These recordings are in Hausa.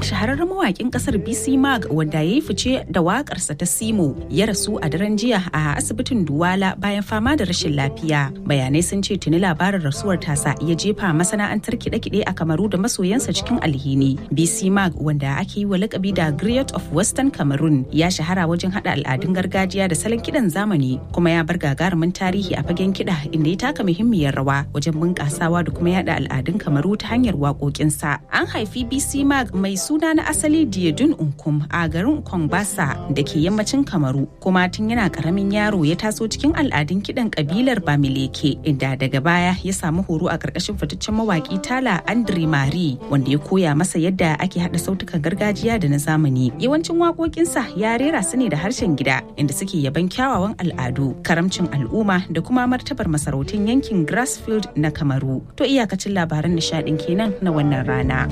shahararren mawaƙin ƙasar BC Mag wanda ya yi fice da waƙarsa ta Simo ya rasu a daren jiya a asibitin Duwala bayan fama da rashin lafiya. Bayanai sun ce tuni labarin rasuwar tasa ya jefa masana'antar kiɗe-kiɗe a Kamaru da masoyansa cikin alhini. BC Mag wanda ake yi wa lakabi da Griot of Western Cameroon ya shahara wajen haɗa al'adun gargajiya da salon kiɗan zamani kuma ya bar gagarumin tarihi a fagen kiɗa inda ya taka muhimmiyar rawa wajen bunƙasawa da kuma yada al'adun Kamaru ta hanyar waƙoƙinsa. An haifi BC Mag mai suna na asali Diedun Unkum a garin Kongbasa da ke yammacin Kamaru kuma tun yana ƙaramin yaro ya taso cikin al'adun kiɗan ƙabilar Bamileke inda daga baya ya samu horo a ƙarƙashin fitaccen mawaƙi Tala Andre Mari wanda ya koya masa yadda ake haɗa sautukan gargajiya da na zamani. Yawancin waƙoƙinsa ya rera su ne da harshen gida inda suke yaban kyawawan al'adu, karamcin al'umma da kuma martabar masarautun yankin Grassfield na Kamaru. To iyakacin labaran nishaɗin kenan na wannan rana.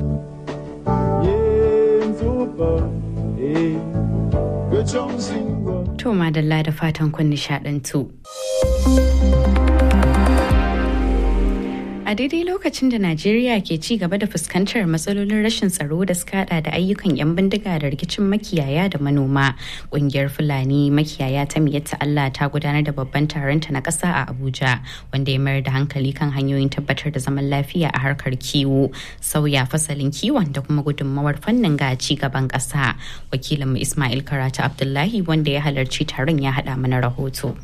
To madalla da fatan kun nishaɗantu. A daidai lokacin da Najeriya ke ci gaba da fuskantar matsalolin rashin tsaro da suka hada da ayyukan 'yan bindiga da rikicin makiyaya da manoma, kungiyar Fulani makiyaya ta Miyatta Allah ta gudanar da babban taronta na ƙasa a Abuja, wanda ya mayar da hankali kan hanyoyin tabbatar da zaman lafiya a harkar kiwo, sauya fasalin kiwon da kuma gudunmawar fannin ga ci gaban ƙasa. Wakilinmu Ismail Karatu Abdullahi wanda ya halarci taron ya haɗa mana rahoto.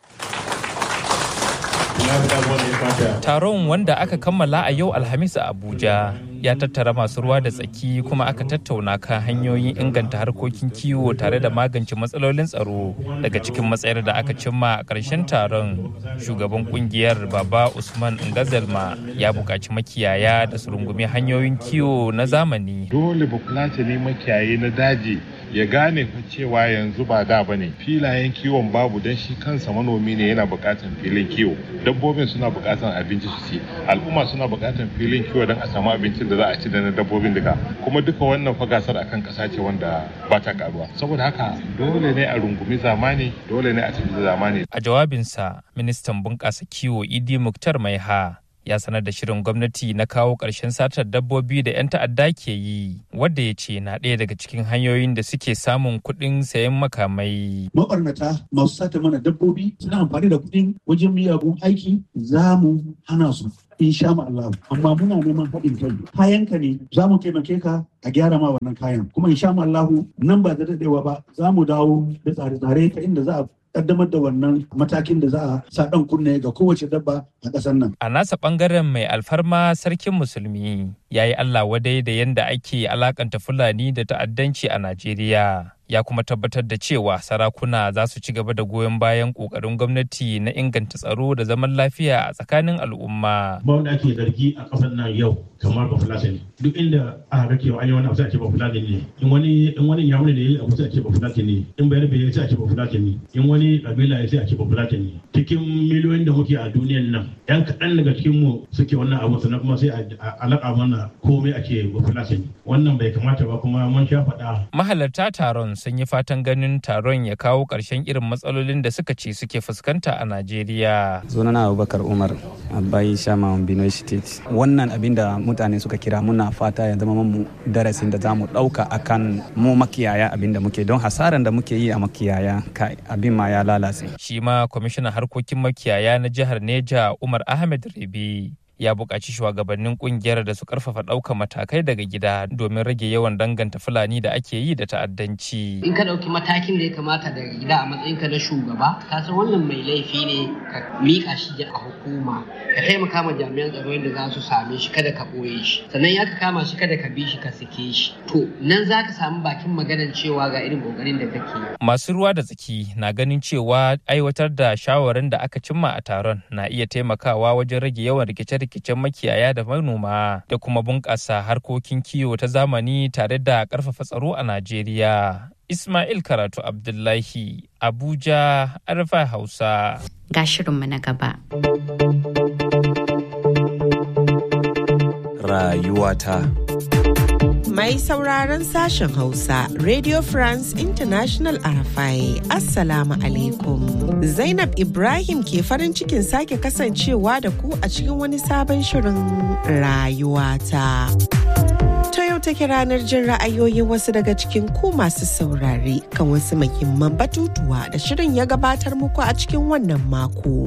Taron wanda aka kammala a yau Alhamis a Abuja ya tattara masu ruwa da tsaki kuma aka tattauna kan hanyoyin inganta harkokin kiwo tare da magance matsalolin tsaro. Daga cikin matsayar da aka cimma a ƙarshen taron, shugaban kungiyar Baba Usman Ngazalma ya buƙaci makiyaya da su rungumi hanyoyin kiwo na zamani. Dole bafulatani makiyayi na daji ya gane cewa yanzu ba da bane, filayen kiwon babu don shi kansa manomi ne yana buƙatar filin kiwo, dabbobin suna buƙatar abinci su ci, al'umma suna buƙatar filin kiwo don a samu abincin da za a ci da na dabbobin duka, kuma duka wannan fa gasar akan ƙasa ce wanda ba ta karuwa. Saboda haka dole ne a rungumi zamani, dole ne a tafi da zamani. A jawabinsa, ministan bunƙasa kiwo Idi Muktar Maiha ya sanar da shirin gwamnati na kawo ƙarshen satar dabbobi da 'yan ta'adda ke yi, wadda ya ce na ɗaya daga cikin hanyoyin da suke samun kuɗin sayan makamai. Mabarnata masu sata mana dabbobi suna amfani da kuɗin wajen miyagun aiki, za mu hana su. Insha Allah, amma muna neman haɗin kai. Kayanka ne, za mu taimake ka a gyara ma wannan kayan. Kuma insha Allah nan ba da daɗewa ba, za mu dawo da tsare-tsare ta inda za a kaddamar da wannan matakin da za a sa ɗan kunne ga kowace dabba a ƙasar nan. A nasa ɓangaren mai alfarma sarkin musulmi ya yi Allah wadai da yadda ake alakanta Fulani da ta'addanci a Najeriya. Ya kuma tabbatar da cewa sarakuna za su ci gaba da goyon bayan ƙoƙarin gwamnati na inganta tsaro da zaman lafiya a tsakanin al'umma. Ba wanda ake zargi a ƙasar nan yau kamar Bafulatani. Duk inda aka ga cewa an yi wani abu sai a ce Bafulatani ne. In wani yamuni ne abu sai a ce Bafulatani ne. In Bayarbe ya sai a ce Bafulatani. In wani kabila ya sai a ce Bafulatani. Cikin miliyoyin da muke a duniyan nan, 'yan kaɗan daga cikin mu suke wannan abu sannan kuma sai a laƙa mana komai ake Bafulatani. Wannan bai kamata ba, kuma mun sha faɗa. Mahalarta taron sun yi fatan ganin taron ya kawo ƙarshen irin matsalolin da suka ce suke fuskanta a Najeriya. Sunana Abubakar Umar, Abai Shama Benue State. Wannan abin da mutane suka kira, muna fata ya zama mu darasin da za mu ɗauka akan mu makiyaya abin da muke, don hasaran da muke yi a makiyaya kai abin ma ya lalace. Shi ma kwamishinan harkokin makiyaya na jihar Neja Umar Ahmed Rabi ya buƙaci shugabannin ƙungiyar da su ƙarfafa ɗaukar matakai daga gida domin rage yawan danganta Fulani da ake yi da ta'addanci. In ka ɗauki matakin da ya kamata daga gida a matsayinka na shugaba, ka san wannan mai laifi ne, ka miƙa shi a hukuma, ka taimaka ma jami'an tsaro yadda za su same shi, kada ka ɓoye shi, sannan ya ka kama shi kada ka bi shi ka sake shi. To nan za ka samu bakin maganar cewa ga irin ƙoƙarin da kake. Masu ruwa da tsaki na ganin cewa aiwatar da shawarin da aka cimma a taron na iya taimakawa wajen rage yawan rikice-rikicen makiyaya da manoma da kuma bunƙasa harkokin kiwo ta zamani tare da ƙarfafa tsaro a Najeriya. Ismail Karatu Abdullahi, Abuja, Arfa Hausa. Ga shirinmu na gaba. Rayuwata. Mai sauraron sashen Hausa, Radio France International RFI, Assalamu alaikum. Zainab Ibrahim ke farin cikin sake kasancewa da ku a cikin wani sabon shirin rayuwata. Ta yau take ranar jin ra'ayoyin wasu daga cikin ku masu saurare kan wasu muhimman batutuwa da shirin ya gabatar muku a cikin wannan mako.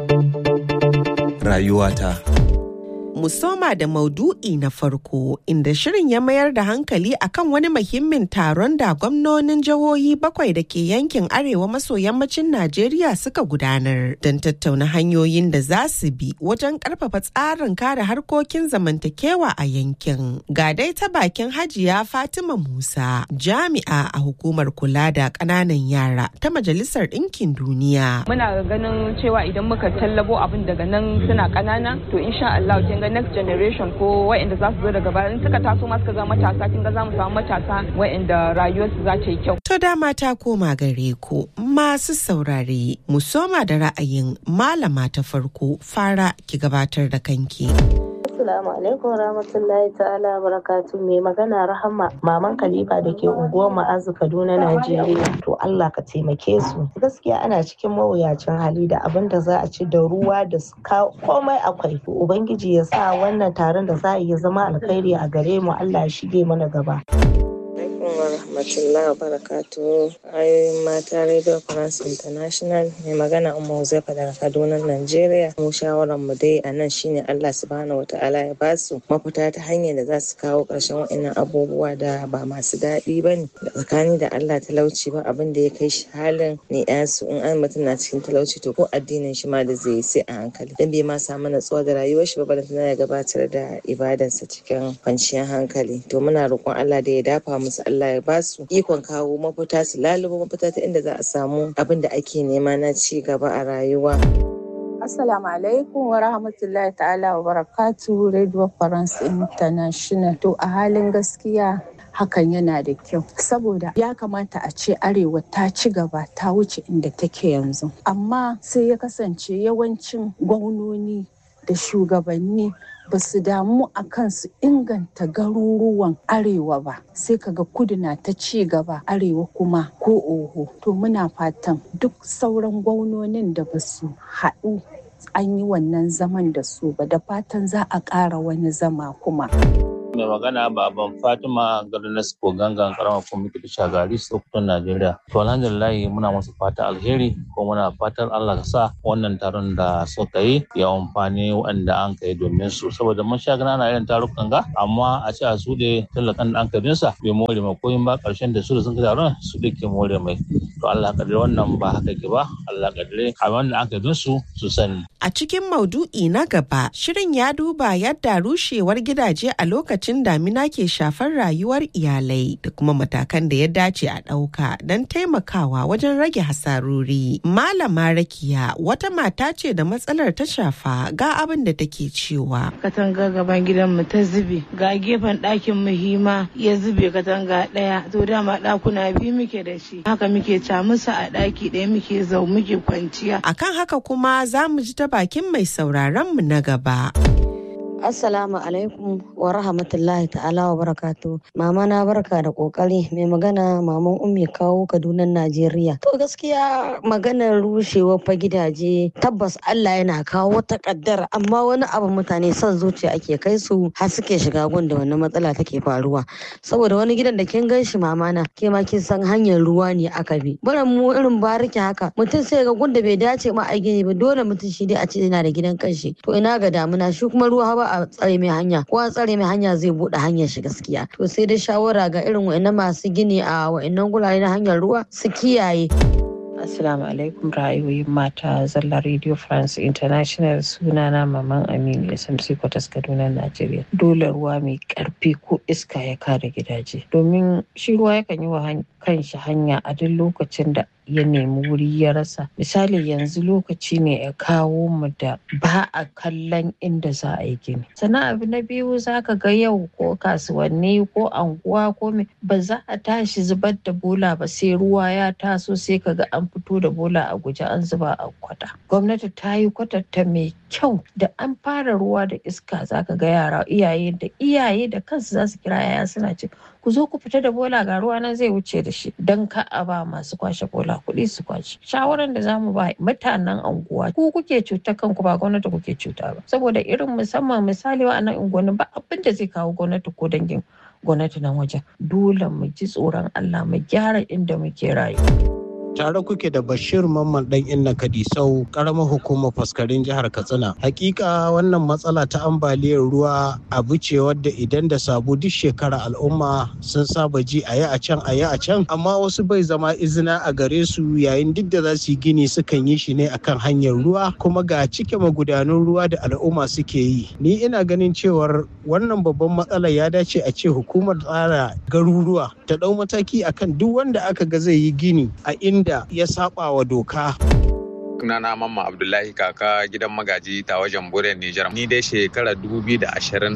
Rayuwata. Mu soma da maudu'i na farko inda shirin ya mayar da hankali akan wani muhimmin taron da gwamnonin jihohi 7 da ke yankin arewa maso yammacin Najeriya suka gudanar don tattauna hanyoyin da za su bi wajen karfafa tsarin kare harkokin zamantakewa a yankin. Ga dai ta bakin Hajiya Fatima Musa, jami'a a hukumar kula da ƙananan yara ta Majalisar Ɗinkin Duniya. Muna ganin cewa idan muka tallabo abin daga nan suna ƙanana to insha Allah kin ga next generation ko waɗanda za su zo daga baya in suka taso ma suka zama matasa kin ga za mu samu matasa waɗanda rayuwarsu za ta yi kyau. To dama ta koma gare ku masu saurare, mu soma da ra'ayin malama ta farko. Fara ki gabatar da kanki. Assalamu alaikum rahmatullahi ta'ala barakatu. Mai magana Rahama maman Khalifa da ke unguwar Ma'azu Kaduna Najeriya. To Allah ka taimake su. Gaskiya ana cikin mawuyacin hali da abin da za a ci da ruwa da komai akwai. Ubangiji ya sa wannan taron da za a yi zama alkhairi a gare mu. Allah ya shige mana gaba. wa rahmatullahi wa barakatuhu. Ayoyin mata Radio France International mai magana Umma Huzaifa daga Kaduna, Najeriya. Mu shawaran mu dai a nan shine Allah subhanahu wa ta'ala ya basu mafita ta hanyar da za su kawo ƙarshen wa'annan abubuwa da ba masu daɗi ba ne. Tsakani da Allah talauci ba abin da ya kai shi halin ne yansu in an mutum na cikin talauci to ko addinin shi ma da zai yi sai a hankali. Dan bai ma samu natsuwa da rayuwar shi ba balantana ya gabatar da ibadarsa cikin kwanciyar hankali. To muna roƙon Allah da ya dafa musu, Allah ya ba su ikon kawo mafita, su lalubo mafita ta inda za a samu abin da ake nema na ci gaba a rayuwa. Assalamu alaikum wa rahmatullahi ta'ala wa barakatuhu. Radio France International. To a halin gaskiya hakan yana da kyau saboda ya kamata a ce arewa ta ci gaba ta wuce inda take yanzu, amma sai ya kasance yawancin gwamnoni da shugabanni ba su damu a kan su inganta garuruwan arewa ba, sai kaga kudu na ta ci gaba arewa kuma ko oho. To muna fatan duk sauran gwamnonin da ba su haɗu an yi wannan zaman da su ba, da fatan za a ƙara wani zama kuma. Mai magana baban Fatima Garnas ko gangan karamar kwamitin Shagari Sokoto Najeriya. To alhamdulillah muna musu fata alheri ko muna fatan Allah ka sa wannan taron da suka yi ya amfani wanda an kai domin su, saboda mun sha gana irin tarukan ga amma a ce a su da talakan da an kai sa bai more mai koyin ba, karshen da su da sun kai taron su da ke more mai. To Allah kadare wannan ba haka ke ba, Allah kadare a wanda an kai su sani. A cikin maudu'i na gaba, shirin ya duba yadda rushewar gidaje a lokacin damina ke shafar rayuwar iyalai da kuma matakan da ya dace a ɗauka don taimakawa wajen rage hasarori. Malama Rakiya wata mata ce da matsalar ta shafa, ga abin da take cewa. Katanga gaban gidanmu ta zube, ga gefen ɗakin muhimma ya zube katanga ɗaya, to dama ɗakuna biyu muke da shi, haka muke camusa a ɗaki ɗaya muke muke kwanciya. Akan haka kuma za mu ji ta bakin mai sauraron mu na gaba. Assalamu alaikum wa rahmatullahi ta'ala wa barakatu. Mama na barka da kokari. Mai magana maman Ummi Kawo Kaduna Najeriya. To gaskiya maganar rushewar fa gidaje tabbas Allah yana kawo wata kaddara, amma wani abu mutane son zuciya ake kai su har suke shiga gunda wannan matsala take faruwa. Saboda wani gidan da kin gan shi mama na ke ma kin san hanyar ruwa ne aka bi. Baran mu irin bariki haka mutum sai ga gunda bai dace ma a gini ba, dole mutum shi dai a ce yana da gidan kanshi. To ina ga damuna shi kuma ruwa ba a tsare mai hanya, ko a tsare mai hanya zai bude hanyar shi gaskiya. To sai dai shawara ga irin wa'annan masu gini a wa'annan gurare na hanyar ruwa su kiyaye. Assalamu alaikum ra'ayoyin mata zalla Radio France International. Sunana Maman Aminu SMC Kwatas Kaduna Najeriya. Dole ruwa mai karfi ko iska ya kare gidaje, domin shi ruwa yakan yi wa kanshi hanya a duk lokacin da ya nemi wuri ya rasa. Misali yanzu lokaci ne ya kawo mu da ba a kallon inda za a yi gini. Sannan abu na biyu za ka ga yau ko kasuwanni ko anguwa ko ba za a tashi zubar da bola ba sai ruwa ya taso, sai ka ga an fito da bola a guje an zuba a kwata. Gwamnati ta yi kwatanta mai kyau, da an fara ruwa da iska za ka ga yara iyaye da kansu za su kira yaya suna ce ku zo ku fita da bola ga ruwa nan zai wuce da shi, don ka a ba masu kwashe bola kuɗi su kwashe. Shawaran da zamu ba mutanen anguwa, ku kuke cuta kanku ba gwamnati kuke cuta ba, saboda irin musamman misali wa'annan unguwanni ba abin da zai kawo gwamnati ko dangin gwamnati nan wajen. Dole mu ji tsoron Allah mu gyara inda muke rayuwa. Tare kuke da Bashir Mamman dan Inna Kadisau, karamar hukumar Faskarin jihar Katsina. Hakika wannan matsala ta ambaliyar ruwa abu ce wadda idan da sabo duk shekara al'umma sun saba ji a yi a can, amma wasu bai zama izina a gare su yayin duk da za su yi gini sukan yi shi ne akan hanyar ruwa kuma ga cike magudanun ruwa da al'umma suke yi. Ni ina ganin cewar wannan babban matsala ya dace a ce hukumar tsara garuruwa ta ɗau mataki akan duk wanda aka ga zai yi gini a da ya saba wa doka. Sunana Mamman Abdullahi kaka gidan magaji ta wajen Buren Nijar. Ni dai shekarar 2023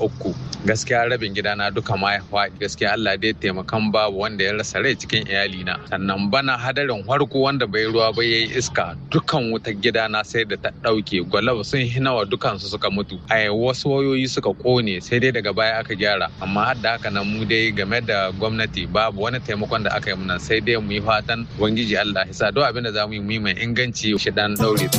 gaskiya rabin gidana duka ma ya faɗi. Gaskiya Allah dai taimakan babu wanda ya rasa rai cikin iyalina. Sannan bana hadarin harko wanda bai ruwa ba yayi iska dukan wutar gidana sai da ta ɗauke. Gwalab sun hinawa dukansu suka mutu. Wasu wayoyi suka kone sai dai daga baya aka gyara. Amma har da haka nan mu dai game da gwamnati babu wani taimakon da aka yi muna sai dai mu yi fatan Ubangiji Allah ya sa duk abin da za mu yi mai inganci shi dan daure.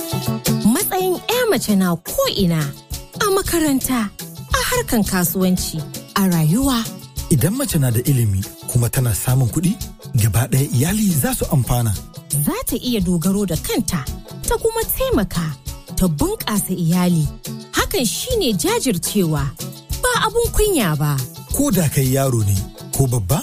Matsayin 'ya mace na ko'ina a makaranta, a harkan kasuwanci, a rayuwa. Idan mace na da ilimi kuma tana samun kuɗi, gaba ɗaya iyali za su amfana. Za ta iya dogaro da kanta, ta kuma taimaka, ta bunƙasa iyali. Hakan shine jajircewa, ba abun kunya ba. Ko da kai yaro ne ko babba,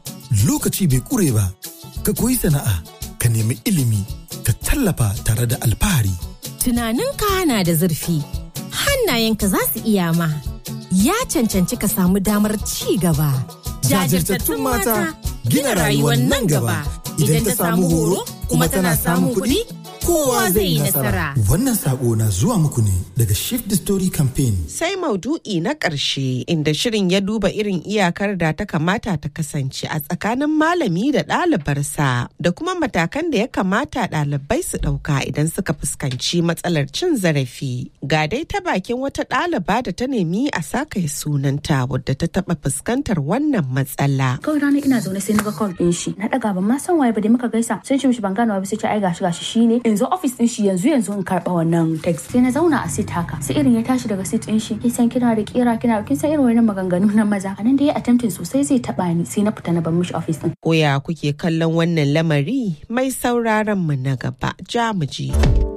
lokaci bai ƙure ba, ka koyi sana'a, ka nemi ilimi, ka tallafa tare da alfahari. Tunaninka na da zurfi, hannayenka za su iya ma. Ya cancanci ka samu damar ci gaba. Jajirtattun mata gina rayuwar nan gaba. Idan ta samu horo kuma tana samun kuɗi, kowa zai yi nasara. Wannan sako na zuwa muku ne daga Shift the Story Campaign. Sai maudu'i na ƙarshe inda shirin ya duba irin iyakar da ta kamata ta kasance a tsakanin malami da ɗalibarsa da kuma matakan da ya kamata ɗalibai su ɗauka idan suka fuskanci matsalar cin zarafi. Ga dai ta bakin wata ɗaliba da ta nemi a saka sunanta wadda ta taɓa fuskantar wannan matsala. Kawai rana ina zaune sai na ga call ɗin shi. Na ɗaga ban ma san waye ba da muka gaisa. Sun ce mishi ban gane wa ba sai ce ai gashi shine. Yanzu office din shi yanzu in karba wannan text sai na zauna a seat haka sai irin ya tashi daga seat din shi kin san kina da kira kin san irin wannan maganganu na maza anan da ya attempting sosai zai taba ni sai na fita na bar mishi office din. Koya kuke kallon wannan lamari mai sauraron mu na gaba jamuji.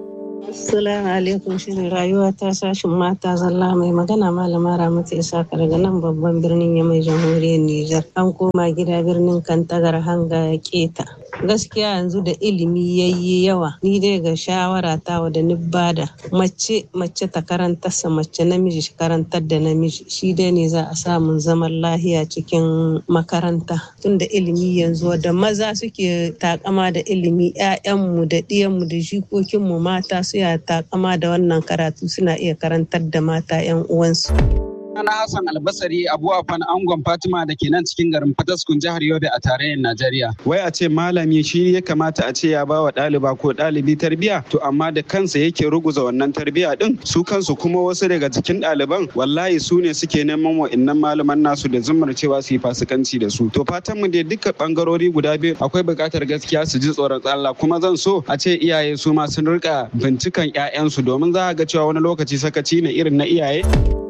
Assalamu alaikum, shirin rayuwa ta sashin mata zalla mai magana malama Ramatu Isaka daga nan babban birnin Yamai jamhuriyar Nijar. An koma gida birnin Kantagar hanga keta. Gaskiya yanzu da ilimi yayi yawa. Ni dai ga shawara ta wa da bada mace ta karantar sa mace namiji shi karantar da namiji. Shi dai ne za a samu zaman lahiya cikin makaranta. Tunda ilimi yanzu da maza suke takama da ilimi, 'ya'yanmu da ɗiyanmu da jikokinmu mata su ya takama da wannan karatu suna iya karantar da mata 'yan uwansu. Ana Hassan Albasari Abu Afan Angon Fatima da ke nan cikin garin Fataskun jihar Yobe a tarayyar Najeriya. Wai a ce malami shi ya kamata a ce ya ba wa ɗaliba ko ɗalibi tarbiya to amma da kansa yake ruguza wannan tarbiya din su kansu kuma wasu daga cikin ɗaliban wallahi su ne suke neman wa'innan malaman nasu da zummar cewa su yi fasikanci da su. To fatan mu dai duka bangarori guda biyu akwai buƙatar gaskiya su ji tsoron Allah kuma zan so a ce iyaye su ma sun rika bincikan 'ya'yansu domin za a ga cewa wani lokaci sakaci ne irin na iyaye.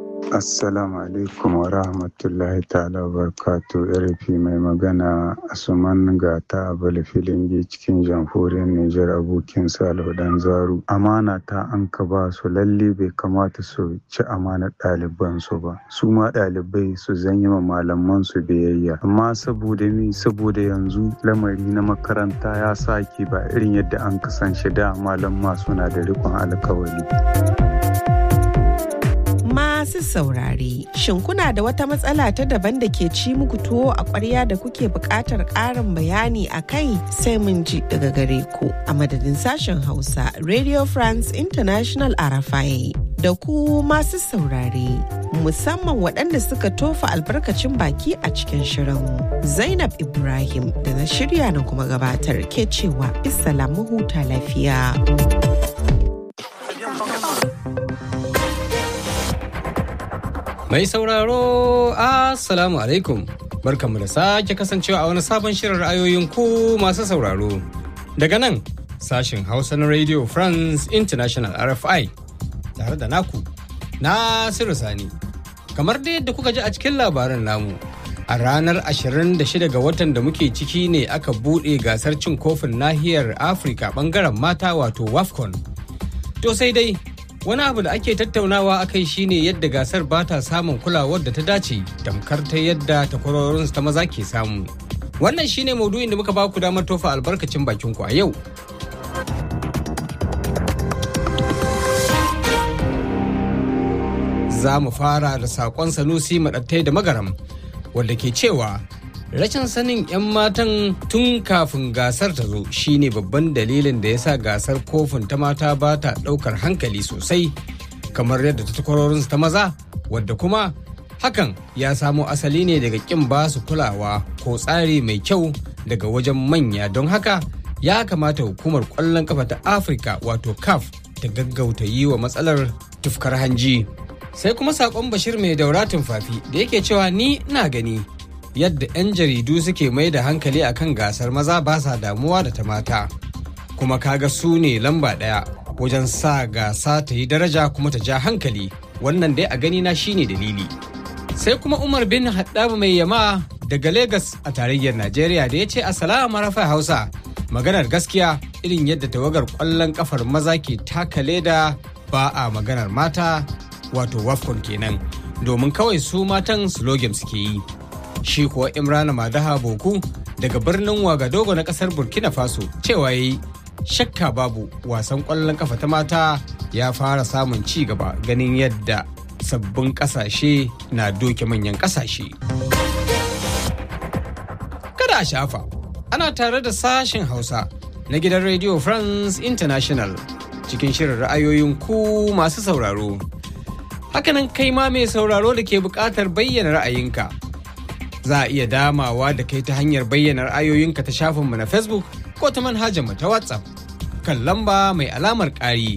Assalamu alaikum wa rahmatullahi ta'ala wa barakatuh. RFI mai magana Asuman Gata Abala Filingi cikin jamhuriyar Nijar abokin Salihu Dan Zaru. Amana ta an ka ba su lalle bai kamata su ci amanar ɗaliban su ba. Su ma ɗalibai su zanyi ma malaman su biyayya. Amma saboda yanzu lamari na makaranta ya sake ba irin yadda an kasance da malamma suna da riƙon alkawari. Masu saurare, shin kuna da wata matsala ta daban da ke ci muku tuwo a ƙwarya da kuke buƙatar ƙarin bayani a kai sai mun ji daga gare ku a madadin sashen Hausa Radio France International RFI da ku masu saurare musamman waɗanda suka tofa albarkacin baki a cikin shirin. Zainab Ibrahim da na shirya na kuma gabatar ke cewa Assalamu huta lafiya. Mai sauraro, Assalamu alaikum. Barkanmu da sake kasancewa a wani sabon shirin ra'ayoyin ku masu sauraro. Daga nan, sashen Hausa na Radio France International RFI, tare da naku, Nasiru Sani. Kamar da yadda kuka ji a cikin labaran namu, A ranar 26 ga watan da muke ciki ne aka buɗe gasar cin kofin nahiyar Afirka ɓangaren mata wato WAFCON. To sai dai wani abu da ake tattaunawa akai shine yadda gasar ba ta samun kulawar da ta dace tamkar ta yadda takwarorinsu ta maza ke samu. Wannan shine maudu'in da muka ba ku damar tofa albarkacin bakin ku a yau. Za mu fara da saƙon Sanusi Maɗattai da Magaram, wanda ke cewa rashin sanin 'yan matan tun kafin gasar ta zo shine babban dalilin da ya sa gasar kofin ta mata ba ta ɗaukar hankali sosai kamar yadda ta takwarorinsu ta maza, wadda kuma hakan ya samo asali ne daga ƙin ba su kulawa ko tsari mai kyau daga wajen manya. Don haka ya kamata hukumar ƙwallon kafa ta Afirka wato CAF ta gaggauta yi wa matsalar tufkar hanji. Sai kuma saƙon Bashir mai daura tumfafi da yake cewa ni na gani yadda 'yan jaridu suke mai da hankali akan gasar maza ba sa damuwa da ta mata, kuma kaga su ne lamba ɗaya wajen sa gasa ta yi daraja kuma ta ja hankali. Wannan dai a gani na shine dalili. Sai kuma Umar bin Haddab mai yama daga Legas a tarayyar Najeriya da ya ce assalamu rafa Hausa, maganar gaskiya irin yadda tawagar ƙwallon kafar maza ke taka leda ba a maganar mata wato WAFCON kenan, domin kawai su matan slogan suke yi. Shi kuwa Imrana Madaha Boku daga birnin Wagadogo na kasar Burkina Faso cewa yayi shakka babu wasan ƙwallon kafa ta mata ya fara samun ci gaba ganin yadda sabbin ƙasashe na doke manyan ƙasashe. Kada a shafa, ana tare da sashen Hausa na gidan Radio France International cikin shirin ra'ayoyin ku masu sauraro. Hakanan kai ma mai sauraro da ke buƙatar bayyana ra'ayinka. Za a iya damawa da kai ta hanyar bayyana ra'ayoyinka ta shafinmu na Facebook ko ta manhajarmu ta WhatsApp kan lamba mai alamar ƙari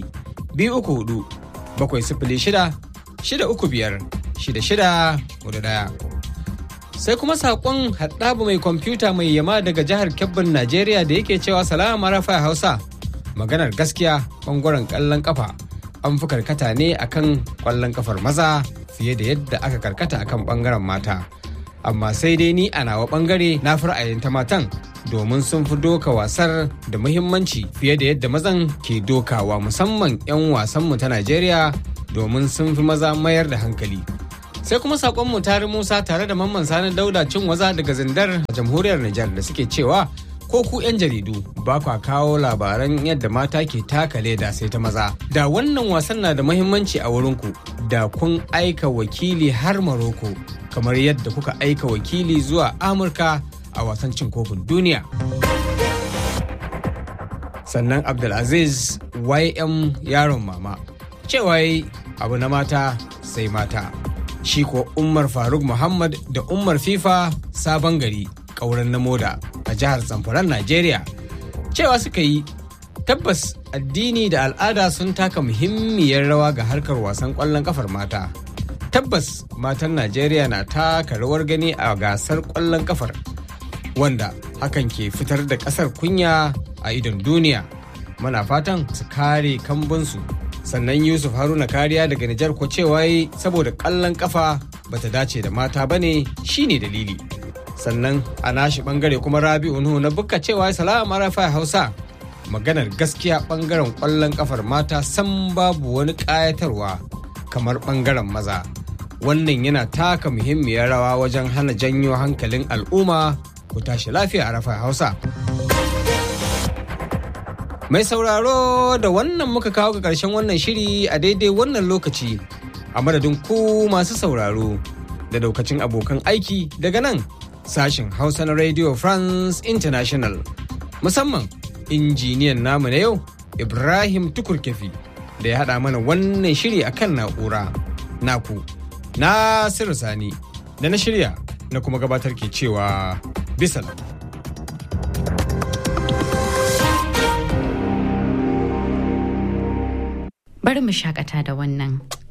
234-706-635-6641. Sai kuma saƙon Haɗabu mai kwamfuta mai yama daga jihar Kebbin Najeriya da yake cewa salama rafa Hausa. Maganar gaskiya ɓangaren ƙwallon ƙafa an fi karkata ne akan ƙwallon ƙafar maza fiye da yadda aka karkata akan ɓangaren mata. Amma sai dai ni a nawa bangare na fi ra'ayin ta matan domin sun fi doka wasar da muhimmanci fiye da yadda mazan ke dokawa, musamman 'yan wasanmu ta Najeriya domin sun fi maza mayar da hankali. Sai kuma saƙonmu Tari Musa tare da Mamman Sani Dauda cin waza daga Zindar a jamhuriyar Nijar da suke cewa ko ku 'yan jaridu ba kwa kawo labaran yadda mata ke taka leda sai ta maza. Da wannan wasan na da muhimmanci a wurinku da kun aika wakili har Maroko kamar yadda kuka aika wakili zuwa Amurka a wasan cin kofin duniya. Sannan Abdulaziz YM yaron mama cewa abu na mata sai mata. Shi ko Umar Faruk Muhammad da Umar FIFA Sabon Gari ƙauren na moda a jihar Zamfaran Najeriya cewa suka yi tabbas addini da al'ada sun taka muhimmiyar rawa ga harkar wasan ƙwallon kafar mata. Tabbas matan Najeriya na taka rawar gani a gasar ƙwallon kafar, wanda hakan ke fitar da ƙasar kunya a idon duniya. Muna fatan su kare kambunsu. Sannan Yusuf Haruna Kariya daga Nijar ko cewa saboda ƙwallon kafa bata dace da mata bane shine dalili. Sannan a nashi bangare kuma Rabi'u Nuhu na Bukka cewa salama rafa Hausa. Maganar gaskiya bangaren ƙwallon kafar mata san babu wani ƙayatarwa kamar bangaren maza. Wannan yana taka muhimmiyar rawa wajen hana janyo hankalin al'umma. Ku tashi lafiya a rafa Hausa. Mai sauraro da wannan muka kawo ga ƙarshen wannan shiri a daidai wannan lokaci a madadin ku masu sauraro da daukacin abokan aiki daga nan sashen Hausa na Radio France International, musamman injiniyan namu na yau Ibrahim Tukurkefi da ya haɗa mana wannan shiri akan na'ura. Naku Nasiru Sani da na shirya na kuma gabatar ke cewa bisalam. Bari mu shakata da wannan.